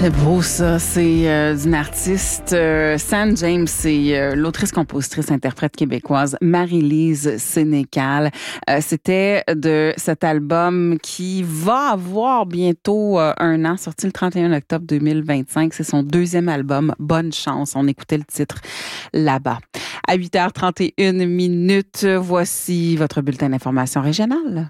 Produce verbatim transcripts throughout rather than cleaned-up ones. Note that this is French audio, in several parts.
C'est beau, ça. C'est euh, d'une artiste, euh, Sam James, c'est euh, l'autrice, compositrice, interprète québécoise Marie-Lise Sénécal. Euh, c'était de cet album qui va avoir bientôt euh, un an, sorti le trente et un octobre deux mille vingt-cinq. C'est son deuxième album, Bonne chance. On écoutait le titre là-bas. À huit heures trente et une minutes, voici votre bulletin d'information régionale.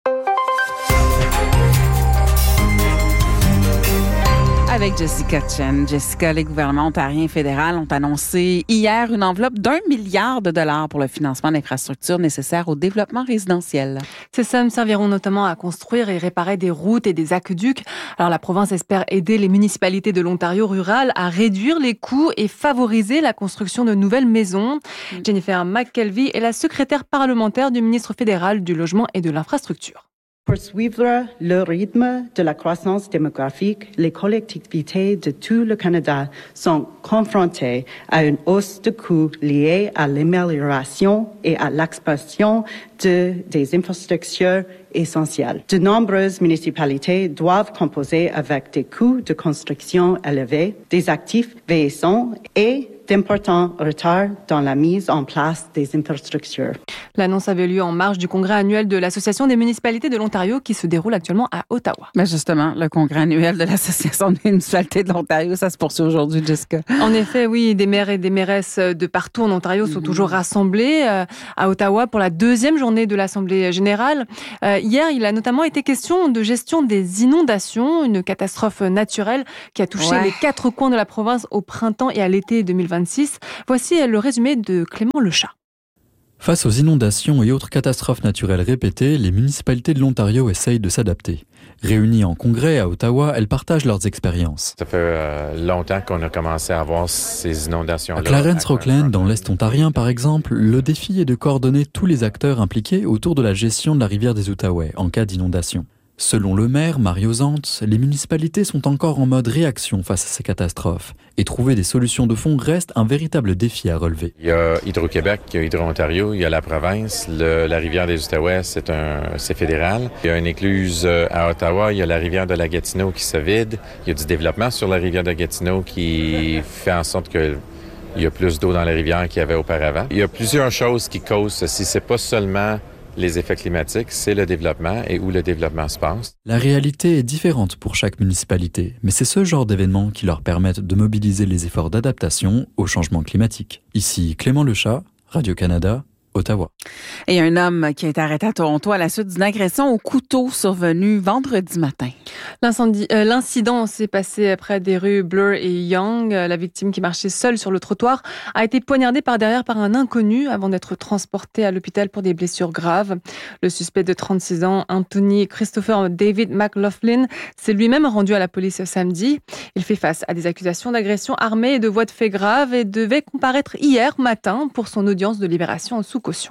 Avec Jessica Chen. Jessica, les gouvernements ontariens et fédéral ont annoncé hier une enveloppe d'un milliard de dollars pour le financement d'infrastructures nécessaires au développement résidentiel. Ces sommes serviront notamment à construire et réparer des routes et des aqueducs. Alors la province espère aider les municipalités de l'Ontario rural à réduire les coûts et favoriser la construction de nouvelles maisons. Mmh. Jennifer McKelvey est la secrétaire parlementaire du ministre fédéral du Logement et de l'Infrastructure. Pour suivre le rythme de la croissance démographique, les collectivités de tout le Canada sont confrontées à une hausse de coûts liée à l'amélioration et à l'expansion de, des infrastructures essentielles. De nombreuses municipalités doivent composer avec des coûts de construction élevés, des actifs vieillissants et d'importants retards dans la mise en place des infrastructures. L'annonce avait lieu en marge du congrès annuel de l'Association des municipalités de l'Ontario qui se déroule actuellement à Ottawa. Mais justement, le congrès annuel de l'Association des municipalités de l'Ontario, ça se poursuit aujourd'hui, Jessica. En effet, oui, des maires et des mairesses de partout en Ontario sont mmh. toujours rassemblés euh, à Ottawa pour la deuxième journée de l'Assemblée générale. Euh, hier, il a notamment été question de gestion des inondations, une catastrophe naturelle qui a touché ouais. les quatre coins de la province au printemps et à l'été deux mille vingt-six. Voici le résumé de Clément Lechat. Face aux inondations et autres catastrophes naturelles répétées, les municipalités de l'Ontario essayent de s'adapter. Réunies en congrès à Ottawa, elles partagent leurs expériences. Ça fait euh, longtemps qu'on a commencé à avoir ces inondations-là. À Clarence-Rockland, dans l'Est ontarien par exemple, le défi est de coordonner tous les acteurs impliqués autour de la gestion de la rivière des Outaouais en cas d'inondation. Selon le maire, Mario Zante, les municipalités sont encore en mode réaction face à ces catastrophes. Et trouver des solutions de fond reste un véritable défi à relever. Il y a Hydro-Québec, il y a Hydro-Ontario, il y a la province. Le, la rivière des Outaouais, c'est, un, c'est fédéral. Il y a une écluse à Ottawa, il y a la rivière de la Gatineau qui se vide. Il y a du développement sur la rivière de Gatineau qui fait en sorte que il y a plus d'eau dans la rivière qu'il y avait auparavant. Il y a plusieurs choses qui causent ceci. C'est pas seulement les effets climatiques, c'est le développement et où le développement se passe. La réalité est différente pour chaque municipalité, mais c'est ce genre d'événements qui leur permettent de mobiliser les efforts d'adaptation au changement climatique. Ici Clément Lechat, Radio-Canada, Ottawa. Et un homme qui a été arrêté à Toronto à la suite d'une agression au couteau survenue vendredi matin. L'incendie, euh, l'incident s'est passé près des rues Bloor et Yonge. La victime, qui marchait seule sur le trottoir, a été poignardée par derrière par un inconnu avant d'être transporté à l'hôpital pour des blessures graves. Le suspect de trente-six ans, Anthony Christopher David McLaughlin, s'est lui-même rendu à la police samedi. Il fait face à des accusations d'agression armée et de voies de fait graves et devait comparaître hier matin pour son audience de libération sous caution.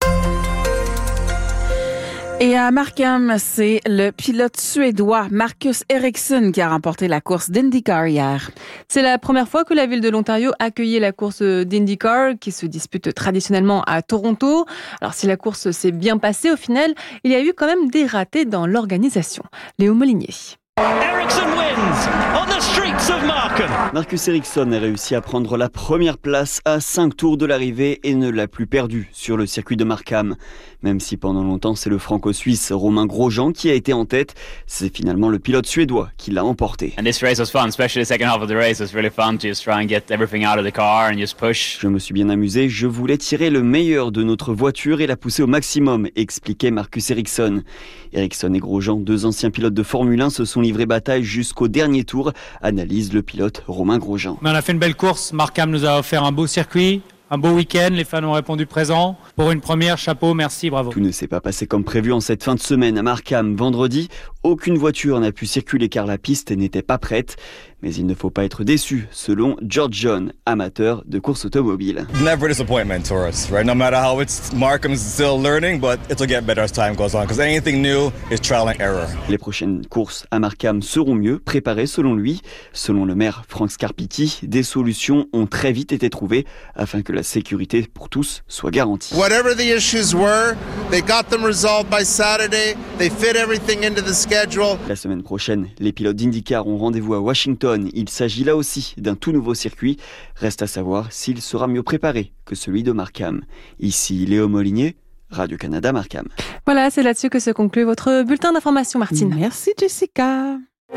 Et à Markham, c'est le pilote suédois Marcus Ericsson qui a remporté la course d'IndyCar hier. C'est la première fois que la ville de l'Ontario accueillait la course d'IndyCar qui se dispute traditionnellement à Toronto. Alors si la course s'est bien passée au final, il y a eu quand même des ratés dans l'organisation. Léo Molinier. Ericsson wins on the streets of Markham. Marcus Ericsson a réussi à prendre la première place à cinq tours de l'arrivée et ne l'a plus perdu sur le circuit de Markham. Même si pendant longtemps c'est le franco-suisse Romain Grosjean qui a été en tête, c'est finalement le pilote suédois qui l'a emporté. And this race was fun, especially the second half of the race was really fun to just try and get everything out of the car and just push. Je me suis bien amusé, je voulais tirer le meilleur de notre voiture et la pousser au maximum, expliquait Marcus Ericsson. Ericsson et Grosjean, deux anciens pilotes de Formule un, se sont livrés bataille jusqu'au dernier tour, analyse le pilote Romain Grosjean. Mais on a fait une belle course, Markham nous a offert un beau circuit, un beau week-end, les fans ont répondu présent. Pour une première, chapeau, merci, bravo. Tout ne s'est pas passé comme prévu en cette fin de semaine à Markham. Vendredi, aucune voiture n'a pu circuler car la piste n'était pas prête. Mais il ne faut pas être déçu, selon George John, amateur de course automobile. Never a disappointment for us, right? No matter how it's Markham's still learning, but it'll get better as time goes on, because anything new is trial and error. Les prochaines courses à Markham seront mieux préparées selon lui. Selon le maire Frank Scarpitti, des solutions ont très vite été trouvées afin que la sécurité pour tous soit garantie. Whatever the issues were, they got them resolved by Saturday. They fit everything into the schedule. La semaine prochaine, les pilotes d'IndyCar ont rendez-vous à Washington. Il s'agit là aussi d'un tout nouveau circuit. Reste à savoir s'il sera mieux préparé que celui de Markham. Ici Léo Molinier, Radio-Canada Markham. Voilà, c'est là-dessus que se conclut votre bulletin d'information, Martine. Merci, Jessica.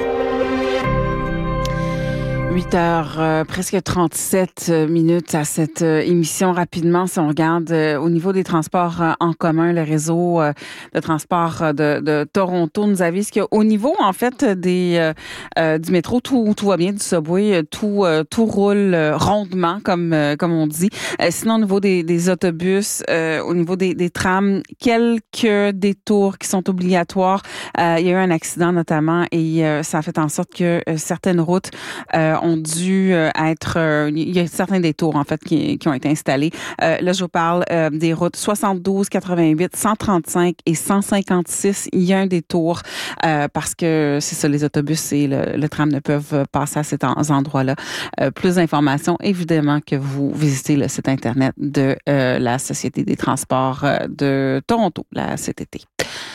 huit heures, euh, presque trente-sept minutes à cette euh, émission. Rapidement, si on regarde euh, au niveau des transports euh, en commun, le réseau euh, de transport euh, de, de Toronto nous avise qu'au niveau, en fait, des euh, euh, du métro, tout, tout va bien, du subway, tout, euh, tout roule euh, rondement, comme, euh, comme on dit. Euh, sinon, au niveau des, des autobus, euh, au niveau des, des trams, quelques détours qui sont obligatoires. Euh, il y a eu un accident notamment et euh, ça a fait en sorte que euh, certaines routes euh, ont dû euh, être... Euh, il y a certains détours, en fait, qui, qui ont été installés. Euh, là, je vous parle euh, des routes soixante-douze, quatre-vingt-huit, cent trente-cinq et cent cinquante-six. Il y a un détour euh, parce que, c'est ça, les autobus et le, le tram ne peuvent passer à cet en, endroit-là. Euh, plus d'informations, évidemment, que vous visitez le site Internet de euh, la Société des transports euh, de Toronto, la C T T.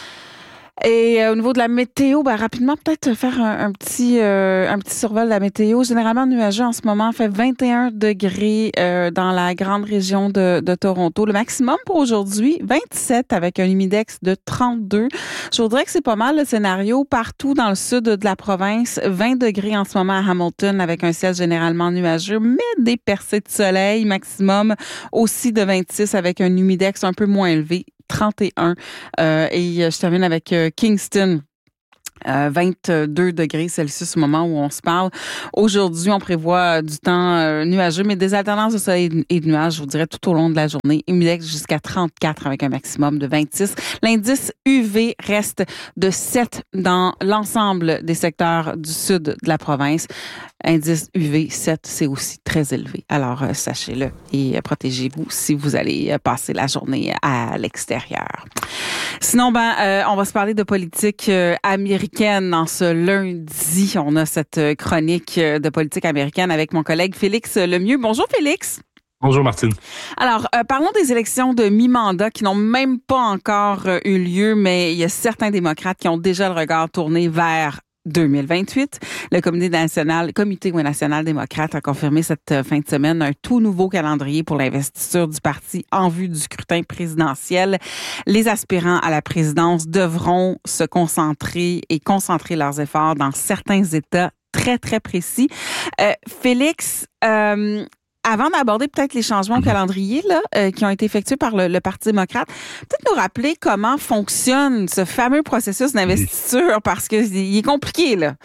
Et euh, au niveau de la météo, ben, rapidement, peut-être faire un, un petit euh, un petit survol de la météo. Généralement nuageux en ce moment, fait vingt et un degrés euh, dans la grande région de, de Toronto. Le maximum pour aujourd'hui, vingt-sept avec un humidex de trente-deux. Je voudrais que c'est pas mal le scénario partout dans le sud de la province. vingt degrés en ce moment à Hamilton avec un ciel généralement nuageux, mais des percées de soleil. Maximum aussi de vingt-six avec un humidex un peu moins élevé. trente et un. Euh, et je termine avec euh, Kingston. Euh, vingt-deux degrés Celsius au moment où on se parle. Aujourd'hui, on prévoit du temps euh, nuageux, mais des alternances de soleil et de nuages, je vous dirais, tout au long de la journée. Humidex jusqu'à trente-quatre avec un maximum de vingt-six. L'indice U V reste de sept dans l'ensemble des secteurs du sud de la province. Indice U V sept, c'est aussi très élevé. Alors, euh, sachez-le et euh, protégez-vous si vous allez euh, passer la journée à l'extérieur. Sinon, ben, euh, on va se parler de politique euh, américaine en ce lundi. On a cette chronique de politique américaine avec mon collègue Félix Lemieux. Bonjour Félix. Bonjour Martine. Alors, euh, parlons des élections de mi-mandat qui n'ont même pas encore euh, eu lieu, mais il y a certains démocrates qui ont déjà le regard tourné vers deux mille vingt-huit. Le Comité national, Comité national démocrate a confirmé cette fin de semaine un tout nouveau calendrier pour l'investiture du parti en vue du scrutin présidentiel. Les aspirants à la présidence devront se concentrer et concentrer leurs efforts dans certains États très, très précis. Euh, Félix, euh, avant d'aborder peut-être les changements au calendrier là, euh, qui ont été effectués par le, le Parti démocrate, peut-être nous rappeler comment fonctionne ce fameux processus d'investiture, parce que il est compliqué, là.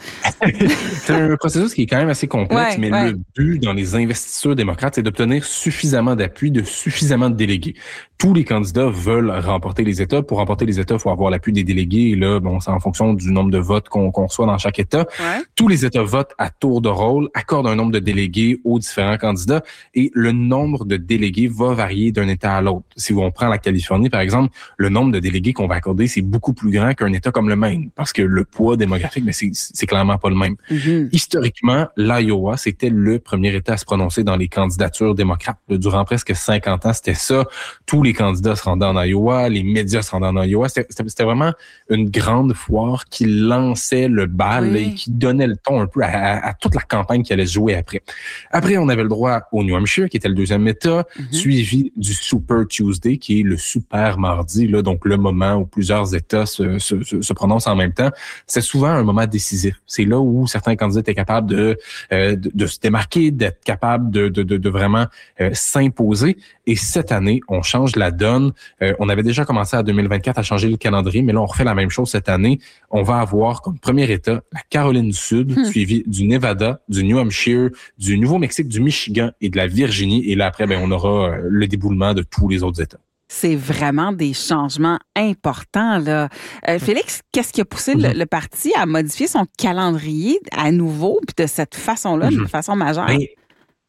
C'est un processus qui est quand même assez complexe, ouais, mais ouais. Le but dans les investitures démocrates, c'est d'obtenir suffisamment d'appui de suffisamment de délégués. Tous les candidats veulent remporter les États. Pour remporter les États, il faut avoir l'appui des délégués. Et là, bon, c'est en fonction du nombre de votes qu'on, qu'on reçoit dans chaque État. Ouais. Tous les États votent à tour de rôle, accordent un nombre de délégués aux différents candidats. Et le nombre de délégués va varier d'un État à l'autre. Si on prend la Californie, par exemple, le nombre de délégués qu'on va accorder, c'est beaucoup plus grand qu'un État comme le Maine, parce que le poids démographique, mais c'est, c'est clairement pas le même. Mm-hmm. Historiquement, l'Iowa, c'était le premier État à se prononcer dans les candidatures démocrates. Durant presque cinquante ans, c'était ça. Tous les candidats se rendaient en Iowa, les médias se rendaient en Iowa. C'était, c'était, c'était vraiment une grande foire qui lançait le bal oui. et qui donnait le ton un peu à, à, à toute la campagne qui allait se jouer après. Après, on avait le droit au New Hampshire, qui était le deuxième État, mm-hmm. suivi du Super Tuesday, qui est le super mardi, là, donc le moment où plusieurs États se, se, se, se prononcent en même temps. C'est souvent un moment décisif. C'est là où certains candidats étaient capables de, euh, de, de se démarquer, d'être capables de, de, de, de vraiment euh, s'imposer. Et cette année, on change la donne. Euh, on avait déjà commencé à deux mille vingt-quatre à changer le calendrier, mais là, on refait la même chose cette année. On va avoir comme premier État la Caroline du Sud, hmm. suivi du Nevada, du New Hampshire, du Nouveau-Mexique, du Michigan et de la Virginie. Et là, après, ben, on aura euh, le déboulement de tous les autres États. C'est vraiment des changements importants, là. Euh, Félix, qu'est-ce qui a poussé mm-hmm. le, le parti à modifier son calendrier à nouveau, puis de cette façon-là, mm-hmm. de façon majeure? Ben,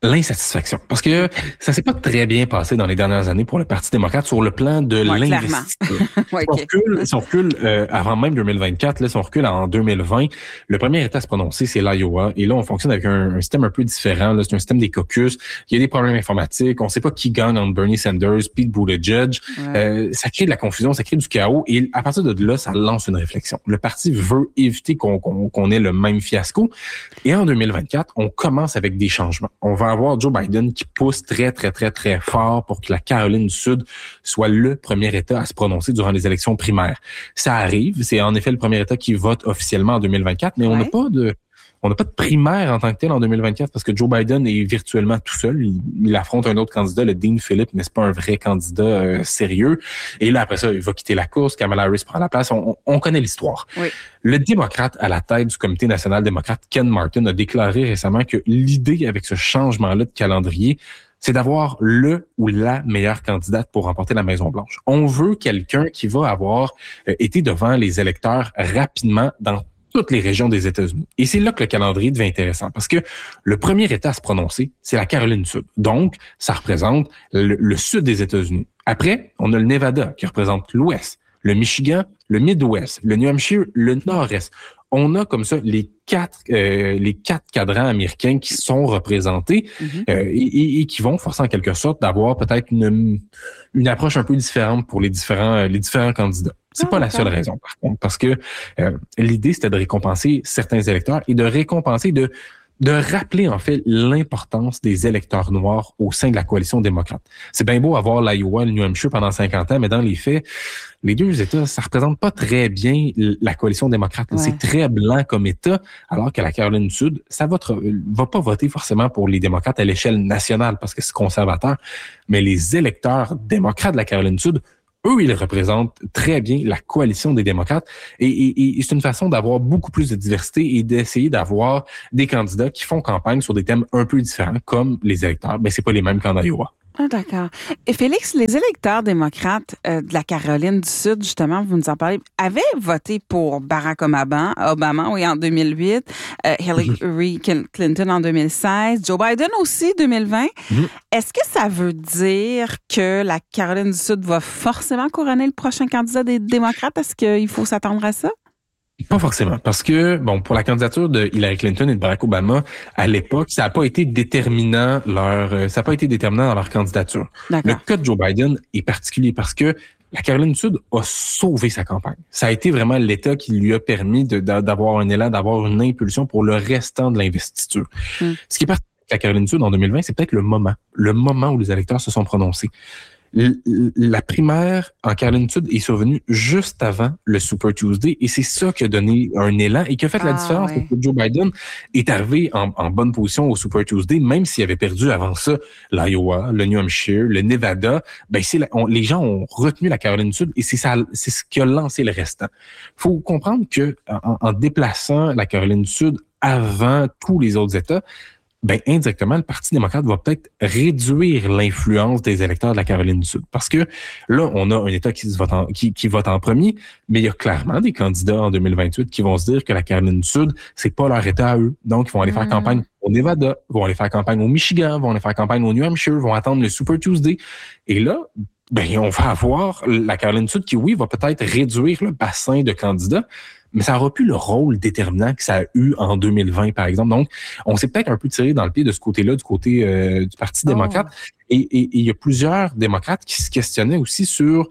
L'insatisfaction. Parce que ça s'est pas très bien passé dans les dernières années pour le Parti démocrate sur le plan de ouais, l'investissement. ouais, okay. Si on recule, si on recule euh, avant même deux mille vingt-quatre, là, si on recule en deux mille vingt, le premier État à se prononcer, c'est l'Iowa. Et là, on fonctionne avec un, un système un peu différent. Là, c'est un système des caucus. Il y a des problèmes informatiques. On sait pas qui gagne entre Bernie Sanders, Pete Buttigieg. Ouais. Euh, ça crée de la confusion, ça crée du chaos. Et à partir de là, ça lance une réflexion. Le parti veut éviter qu'on, qu'on, qu'on ait le même fiasco. Et en deux mille vingt-quatre, on commence avec des changements. On va avoir Joe Biden qui pousse très, très, très, très fort pour que la Caroline du Sud soit le premier État à se prononcer durant les élections primaires. Ça arrive, c'est en effet le premier État qui vote officiellement en deux mille vingt-quatre, mais ouais. on n'a pas de... On n'a pas de primaire en tant que tel en deux mille vingt-quatre parce que Joe Biden est virtuellement tout seul. Il, il affronte un autre candidat, le Dean Phillips, mais c'est pas un vrai candidat euh, sérieux. Et là, après ça, il va quitter la course. Kamala Harris prend la place. On, on connaît l'histoire. Oui. Le démocrate à la tête du Comité national démocrate, Ken Martin, a déclaré récemment que l'idée avec ce changement-là de calendrier, c'est d'avoir le ou la meilleure candidate pour remporter la Maison-Blanche. On veut quelqu'un qui va avoir euh, été devant les électeurs rapidement dans toutes les régions des États-Unis. Et c'est là que le calendrier devient intéressant parce que le premier État à se prononcer, c'est la Caroline du Sud. Donc, ça représente le, le sud des États-Unis. Après, on a le Nevada qui représente l'ouest, le Michigan, le Midwest, le New Hampshire, le nord-est. On a comme ça les quatre euh, les quatre cadrans américains qui sont représentés mm-hmm. euh, et, et qui vont forcer en quelque sorte d'avoir peut-être une une approche un peu différente pour les différents les différents candidats. C'est ah, pas la seule raison par contre, parce que euh, l'idée c'était de récompenser certains électeurs et de récompenser de de rappeler en fait l'importance des électeurs noirs au sein de la coalition démocrate. C'est bien beau avoir l'Iowa, le New Hampshire pendant cinquante ans, mais dans les faits, les deux États, ça représente pas très bien la coalition démocrate. Ouais. C'est très blanc comme État, alors que la Caroline du Sud, ça va, va pas voter forcément pour les démocrates à l'échelle nationale parce que c'est conservateur, mais les électeurs démocrates de la Caroline du Sud, eux, ils représentent très bien la coalition des démocrates et, et, et c'est une façon d'avoir beaucoup plus de diversité et d'essayer d'avoir des candidats qui font campagne sur des thèmes un peu différents comme les électeurs. Mais c'est pas les mêmes qu'en Iowa. Ah, d'accord. Et Félix, les électeurs démocrates euh, de la Caroline du Sud, justement, vous nous en parlez, avaient voté pour Barack Obama, Obama oui, en deux mille huit, euh, Hillary Clinton en deux mille seize, Joe Biden aussi deux mille vingt. Mm-hmm. Est-ce que ça veut dire que la Caroline du Sud va forcément couronner le prochain candidat des démocrates? Est-ce qu'il faut s'attendre à ça? Pas forcément, parce que bon, pour la candidature de Hillary Clinton et de Barack Obama, à l'époque, ça n'a pas été déterminant leur, ça n'a pas été déterminant dans leur candidature. D'accord. Le cas de Joe Biden est particulier parce que la Caroline du Sud a sauvé sa campagne. Ça a été vraiment l'État qui lui a permis de, d'avoir un élan, d'avoir une impulsion pour le restant de l'investiture. Mm. Ce qui est particulier avec la Caroline du Sud en deux mille vingt, c'est peut-être le moment, le moment où les électeurs se sont prononcés. La primaire en Caroline du Sud est survenue juste avant le Super Tuesday et c'est ça qui a donné un élan et qui a fait ah, la différence ouais. parce que Joe Biden est arrivé en, en bonne position au Super Tuesday, même s'il avait perdu avant ça l'Iowa, le New Hampshire, le Nevada. Ben c'est la, on, les gens ont retenu la Caroline du Sud et c'est ça, c'est ce qui a lancé le restant. Faut comprendre que en, en déplaçant la Caroline du Sud avant tous les autres États, ben indirectement, le Parti démocrate va peut-être réduire l'influence des électeurs de la Caroline du Sud. Parce que là, on a un État qui, se vote, en, qui, qui vote en premier, mais il y a clairement des candidats en deux mille vingt-huit qui vont se dire que la Caroline du Sud, c'est pas leur État à eux. Donc, ils vont aller faire mmh. campagne au Nevada, vont aller faire campagne au Michigan, vont aller faire campagne au New Hampshire, vont attendre le Super Tuesday. Et là, ben on va avoir la Caroline du Sud qui, oui, va peut-être réduire le bassin de candidats, mais ça n'aura plus le rôle déterminant que ça a eu en deux mille vingt, par exemple. Donc, on s'est peut-être un peu tiré dans le pied de ce côté-là, du côté euh, du Parti oh. démocrate. Et il y a plusieurs démocrates qui se questionnaient aussi sur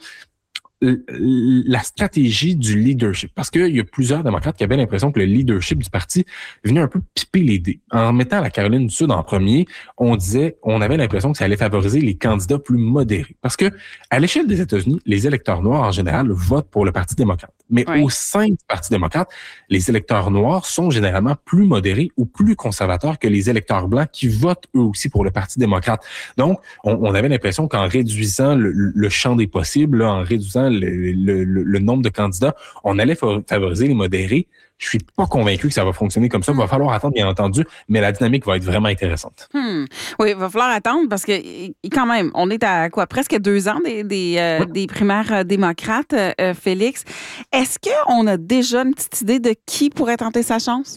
la stratégie du leadership. Parce qu'il y a plusieurs démocrates qui avaient l'impression que le leadership du parti venait un peu piper les dés. En mettant la Caroline du Sud en premier, on disait, on avait l'impression que ça allait favoriser les candidats plus modérés. Parce que, à l'échelle des États-Unis, les électeurs noirs, en général, votent pour le Parti démocrate. Mais oui. au sein du Parti démocrate, les électeurs noirs sont généralement plus modérés ou plus conservateurs que les électeurs blancs qui votent eux aussi pour le Parti démocrate. Donc, on, on avait l'impression qu'en réduisant le, le champ des possibles, là, en réduisant le, le, le, le nombre de candidats, on allait favoriser les modérés. Je suis pas convaincu que ça va fonctionner comme ça. Il va falloir attendre, bien entendu, mais la dynamique va être vraiment intéressante. Hmm. Oui, il va falloir attendre parce que, quand même, on est à quoi, presque deux ans des, des, euh, oui. des primaires démocrates, euh, Félix. Est-ce qu'on a déjà une petite idée de qui pourrait tenter sa chance?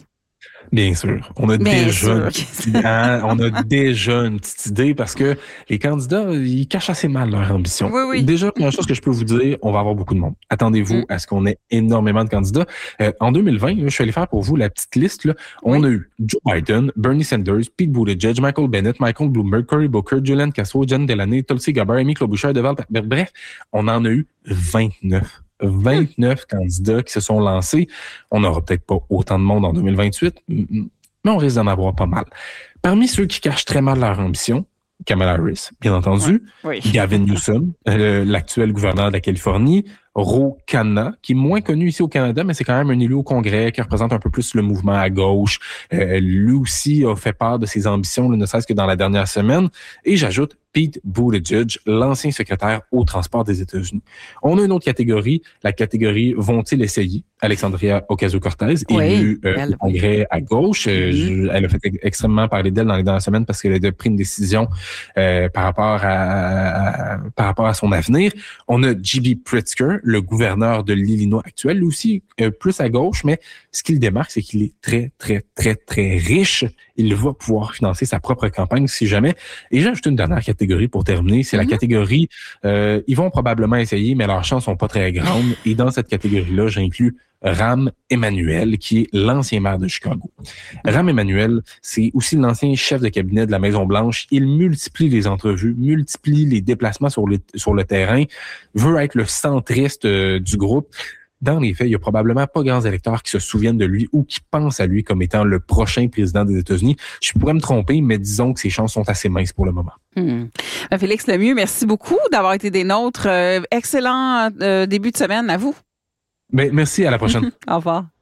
Bien sûr. On a Bien déjà, sûr. Une petite, hein, on a déjà une petite idée parce que les candidats, ils cachent assez mal leur ambition. Oui, oui. Déjà, première chose que je peux vous dire, on va avoir beaucoup de monde. Attendez-vous Mm. à ce qu'on ait énormément de candidats. Euh, en deux mille vingt, là, je suis allé faire pour vous la petite liste. Là. On Oui. a eu Joe Biden, Bernie Sanders, Pete Buttigieg, Michael Bennett, Michael Bloomberg, Cory Booker, Julian Castro, Jen Delaney, Tulsi Gabbard, Amy Klobuchar, Deval. Bref, on en a eu vingt-neuf. vingt-neuf candidats qui se sont lancés. On n'aura peut-être pas autant de monde en deux mille vingt-huit, mais on risque d'en avoir pas mal. Parmi ceux qui cachent très mal leur ambition, Kamala Harris, bien entendu, Oui. Gavin Newsom, euh, l'actuel gouverneur de la Californie, Ro Khanna, qui est moins connu ici au Canada, mais c'est quand même un élu au Congrès qui représente un peu plus le mouvement à gauche. Euh, lui aussi a fait part de ses ambitions, ne serait-ce que dans la dernière semaine. Et j'ajoute Pete Buttigieg, l'ancien secrétaire au transport des États-Unis. On a une autre catégorie, la catégorie « Vont-ils essayer ?» Alexandria Ocasio-Cortez, Oui, élue euh, elle, au Congrès à gauche. Euh, Mm-hmm. je, elle a fait extrêmement parler d'elle dans les dernières semaines parce qu'elle a pris une décision euh, par rapport à, à par rapport à son avenir. On a J B Pritzker, le gouverneur de l'Illinois actuel, lui aussi euh, plus à gauche, mais ce qui le démarque, c'est qu'il est très, très, très, très riche. Il va pouvoir financer sa propre campagne si jamais. Et j'ai ajouté une dernière catégorie pour terminer. C'est mm-hmm. la catégorie, euh, ils vont probablement essayer, mais leurs chances sont pas très grandes. Et dans cette catégorie-là, j'inclus Rahm Emanuel, qui est l'ancien maire de Chicago. Rahm Emanuel, c'est aussi l'ancien chef de cabinet de la Maison-Blanche. Il multiplie les entrevues, multiplie les déplacements sur le, sur le terrain, veut être le centriste euh, du groupe. Dans les faits, il y a probablement pas grands électeurs qui se souviennent de lui ou qui pensent à lui comme étant le prochain président des États-Unis. Je pourrais me tromper, mais disons que ses chances sont assez minces pour le moment. Hmm. Félix Lemieux, merci beaucoup d'avoir été des nôtres. Euh, excellent euh, début de semaine à vous. Ben, merci, à la prochaine. Au revoir.